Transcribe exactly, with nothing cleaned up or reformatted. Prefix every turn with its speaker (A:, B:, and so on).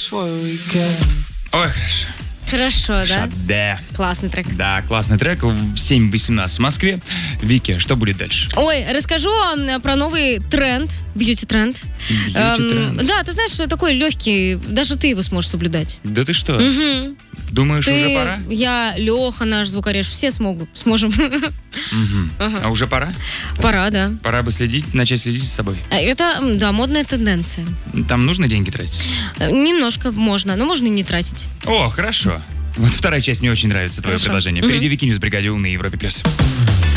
A: Ой, хорошо.
B: Хорошо, да?
A: Да.
B: Классный трек.
A: Да, классный трек. семь восемнадцать в Москве. Вики, что будет дальше?
B: Ой, расскажу вам про новый тренд, бьюти-тренд.
A: Бьюти-тренд.
B: Эм, да, ты знаешь, что такой легкий, даже ты его сможешь соблюдать.
A: Да ты что?
B: Угу.
A: Думаешь,
B: Ты,
A: уже пора?
B: я, Леха, наш звукореж, все смогут, сможем.
A: Угу.
B: Ага.
A: А уже пора?
B: Пора, да.
A: Пора бы следить, начать следить за собой.
B: А это, да, модная тенденция.
A: Там нужно деньги тратить?
B: Э, Немножко можно, но можно и не тратить.
A: О, хорошо. Вот вторая часть мне очень нравится, твое
B: Хорошо.
A: предложение.
B: Мгм.
A: Впереди Вики Ньюс, Бригаде У на Европе+. плюс.